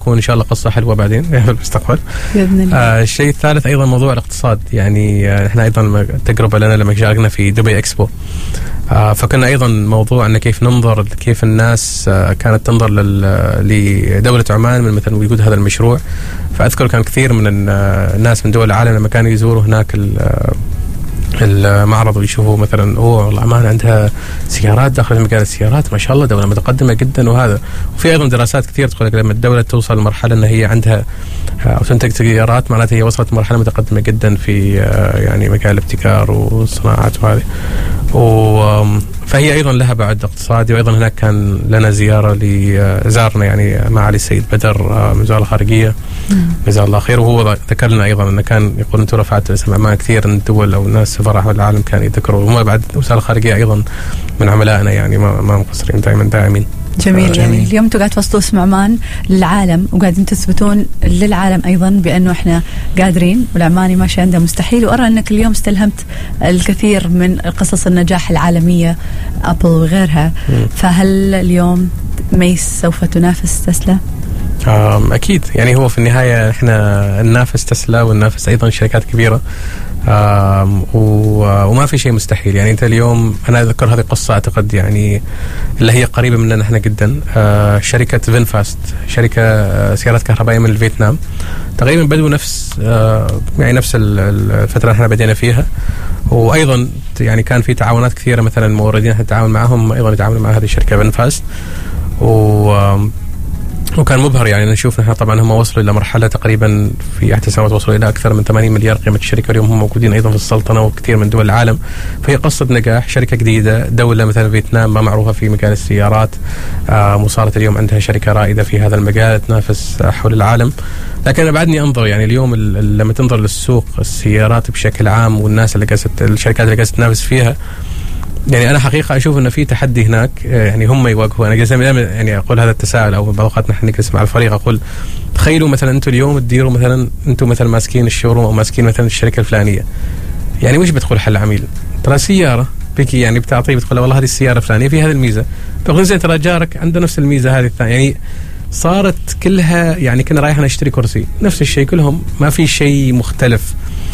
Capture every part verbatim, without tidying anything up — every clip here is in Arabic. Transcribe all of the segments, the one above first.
بيكون إن شاء الله قصة حلوة بعدين في المستقبل بإذن الله. آه الشيء الثالث أيضا موضوع الاقتصاد. يعني آه إحنا أيضا تجربة لنا لما شاركنا في دبي إكسبو، آه فكنا أيضا موضوع أن كيف ننظر كيف الناس آه كانت تنظر لدولة عمان من مثلا وجود هذا المشروع. فأذكر كان كثير من الناس من دول العالم لما كانوا يزوروا هناك المعرض ويشوفوا مثلا اوه والله عمان عندها سيارات داخل مجال السيارات ما شاء الله دولة متقدمة جدا. وهذا وفي ايضا دراسات كثير تقول لك لما الدولة توصل لمرحلة ان هي عندها او تنتج سيارات معناتها هي وصلت لمرحلة متقدمة جدا في يعني مجال الابتكار والصناعات وهذه. فهي ايضا لها بعد اقتصادي. وايضا هناك كان لنا زيارة لزارنا يعني معالي السيد بدر من وزارة الخارجية جزاه الله خير، وهو ذكر لنا ايضا انه كان يقول انتم رفعتوا اسم عمان كثير من الدول او الناس سفراء حول العالم كان يذكروا، وهم بعد وزارة الخارجية ايضا من عملائنا يعني ما ما مقصرين دائما داعمين. جميل. جميل. يعني اليوم انتم قاعد توصلوا اسم عمان للعالم وقاعدين تثبتون للعالم ايضا بانه احنا قادرين والعماني ماشي عنده مستحيل. وارى انك اليوم استلهمت الكثير من قصص النجاح العالميه ابل وغيرها. م. فهل اليوم ميس سوف تنافس تسلا؟ أكيد. يعني هو في النهاية إحنا ننافس تسلا وننافس أيضا شركات كبيرة وما في شيء مستحيل. يعني أنت اليوم أنا أذكر هذه القصة أعتقد يعني اللي هي قريبة مننا إحنا جدا. شركة فينفاست شركة سيارات كهربائية من الفيتنام تقريبا بدوا نفس يعني نفس الفترة اللي إحنا بدينا فيها. وأيضا يعني كان في تعاونات كثيرة مثلا الموردين إحنا نتعاون معهم أيضا يتعاونوا مع هذه الشركة فينفاست و وكان مبهر. يعني نشوف نحن طبعا هم وصلوا إلى مرحلة تقريبا في أحد السنوات وصلوا إلى أكثر من ثمانين مليار قيمة الشركة. اليوم هم موجودين أيضا في السلطنة وكثير من دول العالم. فهي قصة نجاح شركة جديدة دولة مثلا فيتنام ما معروفة في مجال السيارات آه وصارت اليوم عندها شركة رائدة في هذا المجال تنافس حول العالم. لكن أنا بعدني أنظر يعني اليوم لما تنظر للسوق السيارات بشكل عام والناس اللي قاعدة الشركات اللي قاعدة تنافس فيها يعني أنا حقيقة أشوف إنه في تحدي هناك. يعني هم يواجهوا. أنا جالس يعني أقول هذا التساؤل أو بعض الأوقات نحن نجلس مع الفريق أقول تخيلوا مثلا أنتم اليوم تديروا مثلا أنتم مثلا ماسكين الشوروم أو ماسكين مثلا الشركة الفلانية. يعني وش بتقول حل عميل؟ ترى سيارة بيكي يعني بتعطيه بتقول والله هذه السيارة الفلانية في هذه الميزة. تقول زين ترى جارك عنده نفس الميزة هذه الثانية. يعني صارت كلها يعني كنا رايح نشتري كرسي نفس الشيء كلهم ما في شيء مختلف.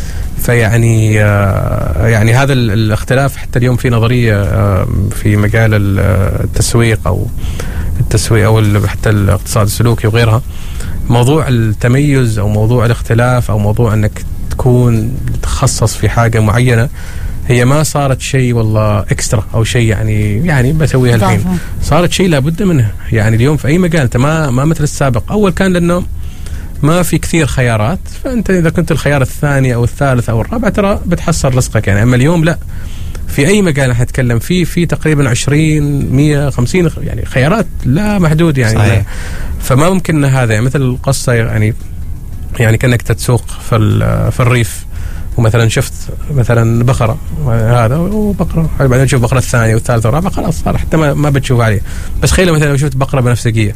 فيعني يعني هذا الاختلاف حتى اليوم في نظرية في مجال التسويق أو التسويق أو حتى الاقتصاد السلوكي وغيرها موضوع التميز أو موضوع الاختلاف أو موضوع أنك تكون تخصص في حاجة معينة هي ما صارت شيء والله اكسترا أو شيء يعني يعني بسويها الحين. صارت شيء لابد منه. يعني اليوم في أي مجال أنت ما ما مثل السابق. أول كان لأنه ما في كثير خيارات فأنت إذا كنت الخيار الثاني أو الثالث أو الرابع ترى بتحصل رزقك. يعني أما اليوم لا في أي مجال نتكلم فيه في تقريبا عشرين مية خمسين يعني خيارات لا محدود. يعني صحيح. فما ممكن هذا يعني مثل القصة يعني يعني كأنك تتسوق في في الريف ومثلا شفت مثلا بقرة هذا وبقرة بعدين تشوف بقرة الثانية والثالثة والرابعة خلاص صار حتى ما ما بتشوف عليه. بس خيل مثلا لو شفت بقرة بنفسجية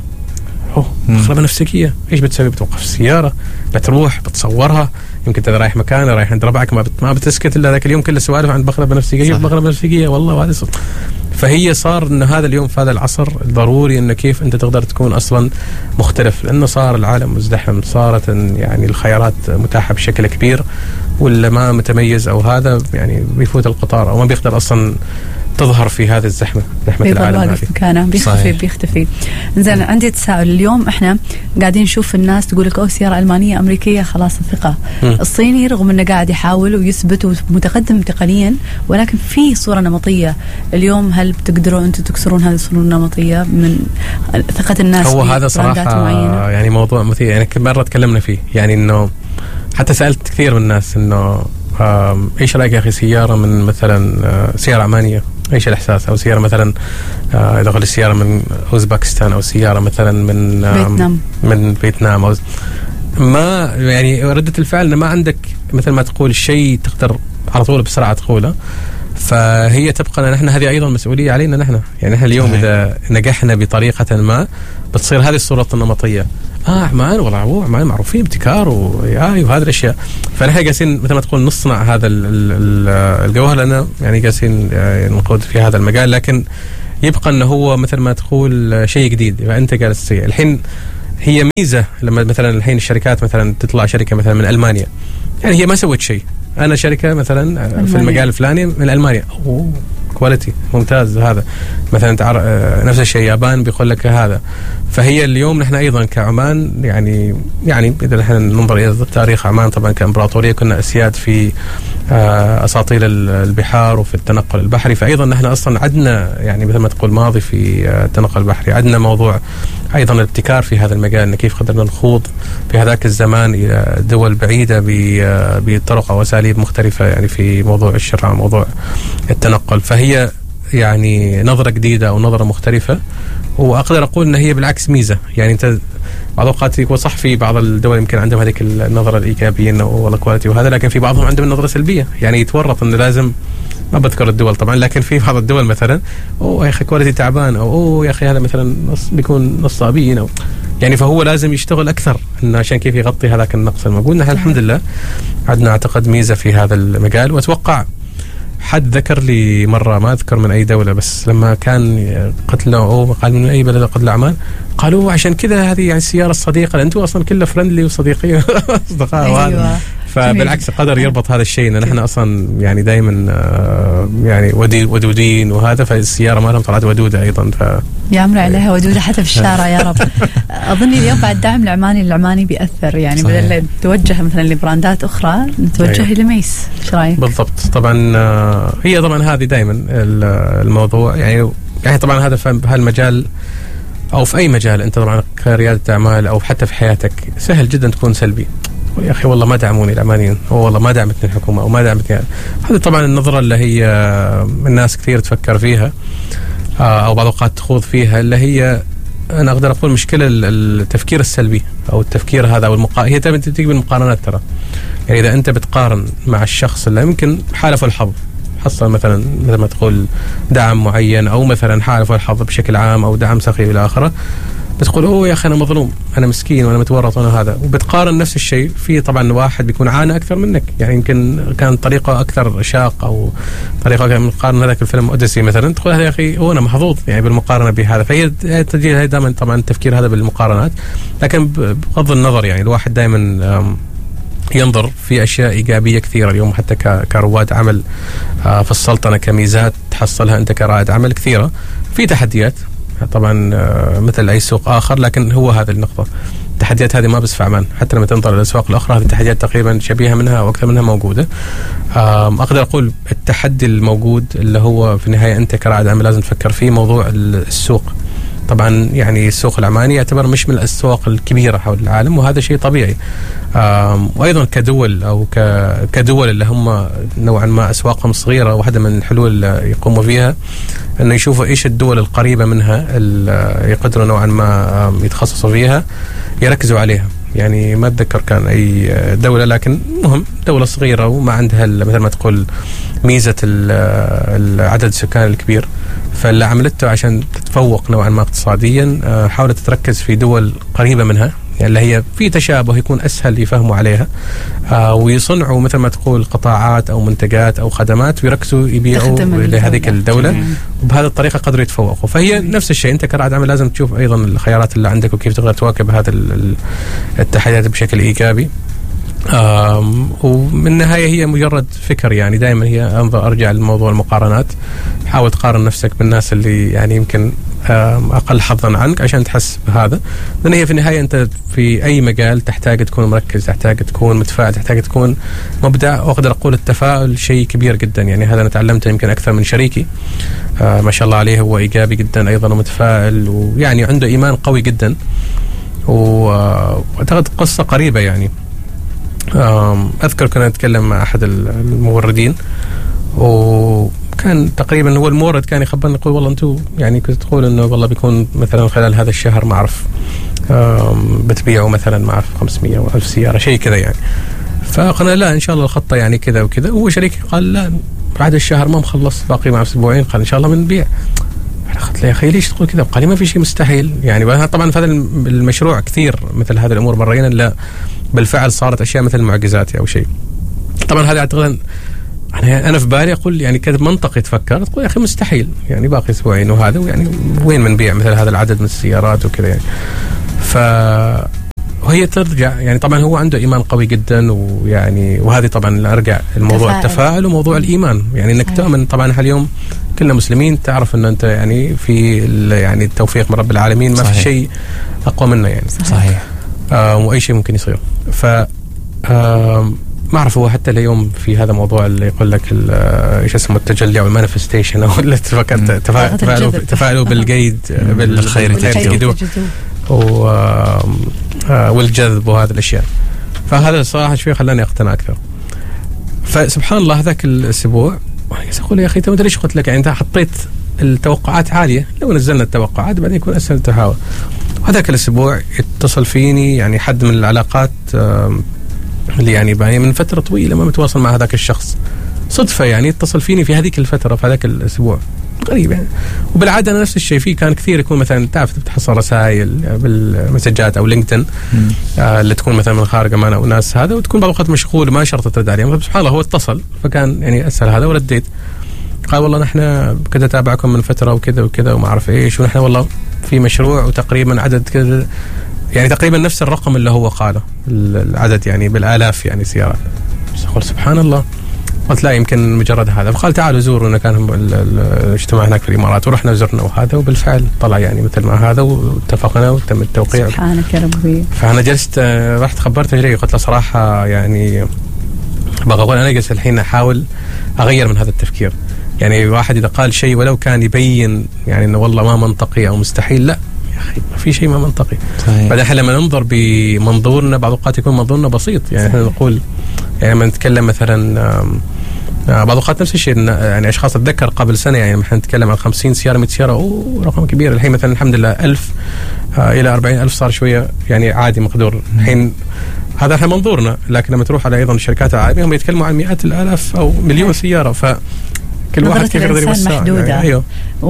أوه بقرة بنفسجية إيش بتسوي؟ بتوقف السيارة بتروح بتصورها يمكن ترى رايح مكان رايح عند ربعك ما بت ما بتسكت إلا ذاك اليوم كله سوالف عند بقرة بنفسجية بقرة بنفسجية والله وهذا صار. فهي صار إن هذا اليوم في هذا العصر ضروري إنه كيف أنت تقدر تكون أصلا مختلف لأنه صار العالم مزدحم صارت يعني الخيارات متاحة بشكل كبير واللي ما متميز أو هذا يعني بيفوت القطار أو ما بيقدر أصلا تظهر في هذه الزحمة زحمة العالم هذه مكانه بيختفي بيختفي. زين عندي تساؤل. اليوم احنا قاعدين نشوف الناس تقول لك أو سيارة ألمانية أمريكية خلاص الثقة. الصيني رغم أنه قاعد يحاول ويثبت ومتقدم تقنيا ولكن في صورة نمطية. اليوم هل بتقدروا أنتم تكسرون هذه الصورة النمطية من ثقة الناس؟ هو هذا صراحة يعني موضوع مثير. يعني مرة تكلمنا فيه يعني إنه حتى سألت كثير من الناس إنه إيش رأيك يا أخي سيارة من مثلا سيارة عمانية ايش الاحساس او سياره مثلا آه اذا قلت سياره من اوزبكستان او سياره مثلا من آه فيتنام من فيتنام أو ما يعني رده الفعل انه ما عندك مثل ما تقول شيء تقدر على طول بسرعه تقوله. فهي تبقى نحن هذه ايضا مسؤوليه علينا نحن. يعني نحن اليوم اذا نجحنا بطريقه ما بتصير هذه الصوره النمطيه. اه عمان والله هو عمان معروفين ابتكار وهاي وهذه الاشياء. فنحن جالسين مثل ما تقول نصنع هذا الجوهر لنا يعني جالسين نقود في هذا المجال لكن يبقى انه هو مثل ما تقول شيء جديد. فانت جالس الحين هي ميزه لما مثلا الحين الشركات مثلا تطلع شركه مثلا من المانيا، يعني هي ما سوت شيء، انا شركه مثلا ألمانيا. في المجال الفلاني من المانيا، أوه كواليتي ممتاز، هذا مثلا تعر... نفس الشيء يابان بيقول لك هذا. فهي اليوم نحن ايضا كعمان يعني يعني اذا نحن ننظر الى تاريخ عمان طبعا كامبراطوريه كنا اسياد في اساطيل البحار وفي التنقل البحري، فايضا نحن اصلا عندنا يعني مثل ما تقول ماضي في التنقل البحري، عندنا موضوع ايضا الابتكار في هذا المجال، ان كيف قدرنا نخوض في هذاك الزمان الى دول بعيده بطرق او اساليب مختلفه يعني في موضوع الشراء موضوع التنقل. فهي يعني نظره جديده او نظره مختلفه، واقدر اقول ان هي بالعكس ميزه. يعني انت بعض الاوقات يكون صح في بعض الدول يمكن عندهم هذيك النظره الايجابيه انه والله كواليتي وهذا، لكن في بعضهم عندهم النظره السلبيه، يعني يتورط انه لازم، ما بذكر الدول طبعا، لكن في بعض الدول مثلا اوه يا اخي كواليتي تعبان، او اوه يا اخي هذا مثلا نص بيكون نصابين، او يعني فهو لازم يشتغل اكثر انه عشان كيف يغطي هذاك النقص الموجود. نحن الحمد لله عندنا اعتقد ميزه في هذا المجال. واتوقع حد ذكر لي مرة ما أذكر من أي دولة، بس لما كان قتله أو قال من أي بلد قتل عمان، قالوا عشان كذا هذه يعني السيارة الصديقة، لأن أنتوا أصلا كلها فرندلي وصديقية أصدقاء. أيوة. فبالعكس قدر يربط هذا الشيء، إن نحن أصلا يعني دائما يعني ودودين وهذا، فالسيارة ما لهم طلعت ودودة أيضا. ف يا عمري عليها ودودة حتى في الشارع يا رب. أظني اليوم بعد دعم العماني العماني بيأثر، يعني بدل توجه مثلا لبراندات أخرى نتوجه أيوة. لميس. ايش رايك؟ بالضبط. طبعا هي طبعا هذه دائما الموضوع، يعني يعني طبعا هذا في هالمجال او في اي مجال انت طبعا كرياده اعمال او حتى في حياتك سهل جدا تكون سلبي، يا اخي والله ما دعموني العمانيين، او والله ما دعمتني الحكومه، او ما دعمتني. هذه طبعا النظره اللي هي الناس كثير تفكر فيها او بعض الاوقات تخوض فيها، اللي هي انا اقدر اقول مشكله التفكير السلبي او التفكير هذا او المقا... هي تجي بالمقارنات ترى. يعني اذا انت بتقارن مع الشخص اللي يمكن حالفه الحظ حصل مثلا مثل ما تقول دعم معين، او مثلا حالفه الحظ بشكل عام او دعم سخي الى اخره، بتقول اوه يا اخي انا مظلوم، انا مسكين وانا متورط وانا هذا. وبتقارن نفس الشيء في طبعا واحد بيكون عانى اكثر منك، يعني يمكن كان طريقه اكثر شاق او طريقه كان مقارنه هذاك الفيلم اوديسي مثلا، تقول هذا يا اخي هو انا محظوظ يعني بالمقارنه بهذا. فهي تجي هي دائما طبعا التفكير هذا بالمقارنات، لكن بغض النظر يعني الواحد دائما ينظر في أشياء إيجابية كثيرة اليوم، حتى كرواد عمل في السلطنة كميزات تحصلها أنت كرائد عمل كثيرة. في تحديات طبعا مثل أي سوق آخر، لكن هو هذا النقطة، التحديات هذه ما بس في عمان، حتى لما تنظر للأسواق الأخرى هذه التحديات تقريبا شبيهة منها أو أكثر منها موجودة. أقدر أقول التحدي الموجود اللي هو في النهاية أنت كرائد عمل لازم تفكر فيه موضوع السوق. طبعا يعني السوق العماني يعتبر مش من الأسواق الكبيرة حول العالم، وهذا شيء طبيعي. وأيضا كدول أو كدول اللي هم نوعا ما أسواقهم صغيرة، واحدة من الحلول اللي يقوموا فيها أنه يشوفوا إيش الدول القريبة منها اللي يقدروا نوعا ما يتخصصوا فيها يركزوا عليها. يعني ما أتذكر كان أي دولة، لكن مهم دولة صغيرة وما عندها مثل ما تقول ميزة العدد السكان الكبير، فاللي عملته عشان تتفوق نوعا ما اقتصاديا حاولت تركز في دول قريبة منها، يعني اللي هي في تشابه يكون أسهل يفهموا عليها، آه ويصنعوا مثل ما تقول قطاعات أو منتجات أو خدمات ويركزوا يبيعوا لهذيك الدولة، وبهذه الطريقة قدروا يتفوقوا. فهي نفس الشيء، أنت كرائد عمل لازم تشوف أيضا الخيارات اللي عندك وكيف تقدر تواكب هذا التحديات بشكل إيجابي. ومن النهاية هي مجرد فكر، يعني دائما هي أنظر أرجع لموضوع المقارنات، حاول تقارن نفسك بالناس اللي يعني يمكن أقل حظا عنك عشان تحس بهذا، لأن هي في النهاية أنت في أي مجال تحتاج تكون مركز، تحتاج تكون متفائل، تحتاج تكون مبدع. وأقدر أقول التفاؤل شيء كبير جدا، يعني هذا أنا تعلمته يمكن أكثر من شريكي آه ما شاء الله عليه، هو إيجابي جدا أيضا ومتفائل، ويعني عنده إيمان قوي جدا. وأعتقد قصة قريبة، يعني أذكر كنا نتكلم مع أحد الموردين، وكان تقريبا هو المورد كان يخبرني يقول والله أنتم يعني كنت تقول إنه والله بيكون مثلا خلال هذا الشهر ما أعرف بتبيعوا مثلا ما أعرف خمسمية أو ألف سيارة شيء كذا يعني. فقلنا لا إن شاء الله الخطة يعني كذا وكذا. وهو شريكي قال لا بعد الشهر ما مخلص باقي مع أسبوعين، قال إن شاء الله بنبيع. أخذت لي يا أخي ليش تقول كذا؟ قال لي ما في شيء مستحيل يعني. طبعا في هذا المشروع كثير مثل هذه الأمور مرينا، لا بالفعل صارت أشياء مثل المعجزات أو شيء. طبعا هذا أعتقد أنا أنا في بالي أقول يعني كذا منطقي تفكر تقول يا أخي مستحيل يعني باقي أسبوعين وهذا، ويعني وين منبيع مثل هذا العدد من السيارات وكذا يعني. ف وهي ترجع يعني طبعا هو عنده إيمان قوي جدا، ويعني وهذه طبعا أرجع الموضوع تفاعل. التفاعل وموضوع الإيمان، يعني إنك تؤمن. طبعا اليوم كلنا مسلمين، تعرف إن أنت يعني في يعني التوفيق من رب العالمين، ما في شيء أقوى منه يعني. صحيح. آه وأي شيء ممكن يصير. ف آه ما أعرف هو حتى اليوم في هذا الموضوع اللي يقول لك إيش اسمه التجلي أو المانيفستيشن أو اللي تفاعلوا تفاعلوا بالجيد بالخير تجدوه والجذب وهذه الأشياء. فهذا الصراحة شوي خلاني أقتنع أكثر. فسبحان الله هذاك الأسبوع أقول يا أخي أنت ليش قلت لك يعني أنت حطيت التوقعات عالية، لو نزلنا التوقعات بعدين يكون أسهل التحاور. وهذاك الأسبوع اتصل فيني يعني حد من العلاقات اللي يعني باين من فترة طويلة ما متواصل مع هذاك الشخص، صدفة يعني اتصل فيني في هذيك الفترة في هذاك الأسبوع. غريب يعني. وبالعادة أنا نفس الشيء فيه كان كثير يكون مثلا تعرف تحصل رسائل بالمسجات أو لينكدين آه اللي تكون مثلا من خارج أمانة أو ناس هذا، وتكون بعض الوقت مشغول وما شرط ترد عليهم. سبحان الله هو اتصل فكان يعني أسهل هذا ورديت. قال والله نحن كذا تابعكم من فترة وكذا وكذا وما أعرف إيش، ونحن والله في مشروع وتقريبا عدد كذا يعني تقريبا نفس الرقم اللي هو قاله العدد يعني بالآلاف يعني سيارات. أقول سبحان الله. قلت لا يمكن مجرد هذا. فقال تعالوا زورونا، كان الاجتماع هناك في الإمارات ورحنا زرنا وهذا، وبالفعل طلع يعني مثل ما هذا واتفقنا وتم التوقيع. سبحانك يا ربي. فأنا جلست رحت خبرته إليه قلت له صراحة يعني بقى أقول أنا جلست الحين أحاول أغير من هذا التفكير. يعني واحد إذا قال شيء ولو كان يبين يعني إنه والله ما منطقي أو مستحيل، لا يا أخي ما في شيء ما منطقي. بعدين احنا لما ننظر بمنظورنا بعض الأوقات يكون منظورنا بسيط. يعني احنا نقول يعني لما نتكلم مثلا بعض الأوقات نفس الشيء يعني أشخاص أتذكر قبل سنة يعني احنا نتكلم عن خمسين سيارة مئة سيارة أوه رقم كبير. الحين مثلا الحمد لله ألف آه إلى أربعين ألف صار شوية يعني عادي مقدور الحين. هذا احنا منظورنا، لكن لما تروح على أيضا الشركات العالمية هم يتكلموا عن مئات الآلاف أو مليون سيارة. ف كل واحد كيف يقدر يوسع محدودة يعني. أيوه.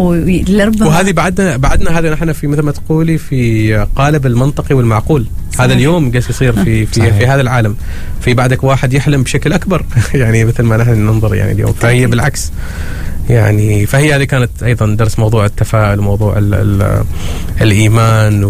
وهذه بعدنا بعدنا هذا نحن في مثل ما تقولي في قالب المنطقي والمعقول. صحيح. هذا اليوم قاعد يصير في في, في هذا العالم. في بعدك واحد يحلم بشكل أكبر يعني مثل ما نحن ننظر يعني اليوم. فهي بالعكس يعني. فهي هذه كانت أيضا درس موضوع التفاؤل وموضوع ال ال الإيمان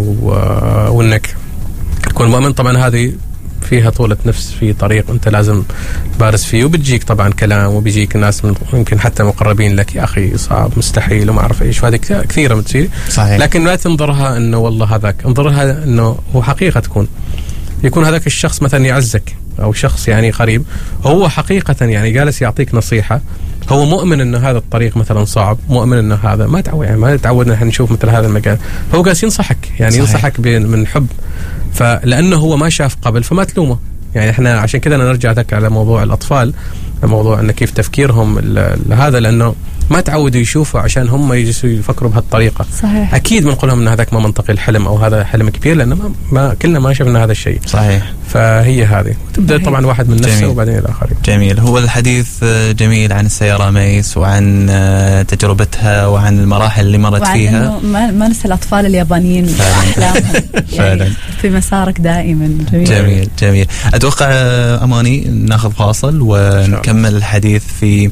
وإنك تكون مؤمن. طبعا هذه فيها طولة نفس في طريق أنت لازم بارز فيه، وبتجيك طبعا كلام وبيجيك ناس من يمكن حتى مقربين لك يا أخي صعب مستحيل وما أعرف إيش، وهذه كثيرة بتصير. لكن لا تنظرها إنه والله هذاك، انظرها إنه هو حقيقة تكون يكون هذاك الشخص مثلا يعزك أو شخص يعني قريب، هو حقيقة يعني جالس يعطيك نصيحة، هو مؤمن إنه هذا الطريق مثلا صعب، مؤمن إنه هذا ما تعود يعني ما تعودنا إحنا نشوف مثل هذا المكان، فهو جالس ينصحك يعني. صحيح. ينصحك من حب، فلأنه هو ما شاف قبل فما تلومه يعني. احنا عشان كذا نرجع ذاك على موضوع الأطفال، موضوع أن كيف تفكيرهم هذا، لأنه ما تعودوا يشوفوا عشان هم يجلسوا يفكروا بهالطريقة. صحيح. أكيد بنقول لهم أن هذاك ما منطقي الحلم أو هذا حلم كبير، لأنه ما, ما كلنا ما شفنا هذا الشيء. صحيح. فهي هذه تبدأ طبعا واحد من نفسه وبعدين الآخرين. جميل. هو الحديث جميل عن السيارة ميس وعن تجربتها وعن المراحل اللي مرت فيها. ما, ما ننسى الأطفال اليابانيين وأحلامهم يعني في مسارك دائما. جميل جميل, جميل. أتوقع أماني ناخذ فاصل ونكمل الحديث في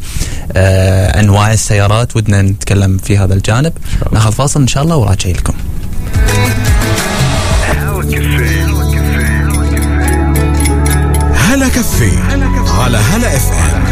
آه أنواع السيارات، ودنا نتكلم في هذا الجانب. ناخذ فاصل إن شاء الله وراجعين لكم. هلا كافيه على هلا اف ام.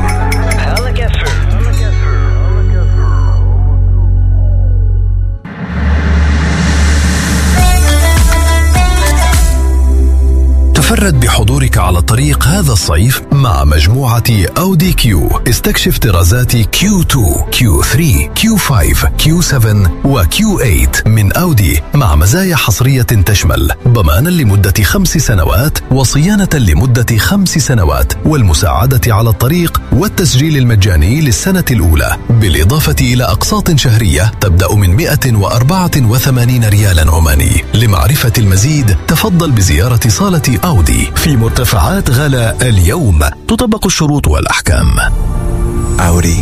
تفرد بحضورك على الطريق هذا الصيف مع مجموعة أودي كيو. استكشف طرازات كيو تو، كيو ثري، كيو فايف، كيو سفن وكيو إيت من أودي، مع مزايا حصرية تشمل ضمانا لمدة خمس سنوات وصيانة لمدة خمس سنوات والمساعدة على الطريق والتسجيل المجاني للسنة الأولى، بالإضافة إلى أقساط شهرية تبدأ من مئة وأربعة وثمانين ريالا عماني. لمعرفة المزيد تفضل بزيارة صالة أودي في مرتفعات غلا اليوم. تطبق الشروط والأحكام. أودي.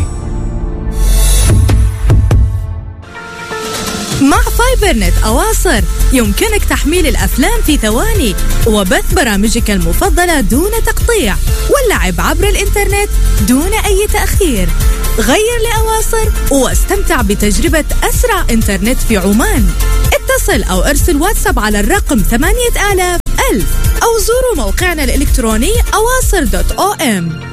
مع فايبر نت أواصر يمكنك تحميل الأفلام في ثواني وبث برامجك المفضلة دون تقطيع واللعب عبر الإنترنت دون أي تأخير. غير لأواصر واستمتع بتجربة أسرع إنترنت في عمان. اتصل اتصل أو ارسل واتساب على الرقم ثمانية آلاف ألف أو زوروا موقعنا الإلكتروني أواصر دوت أو إم.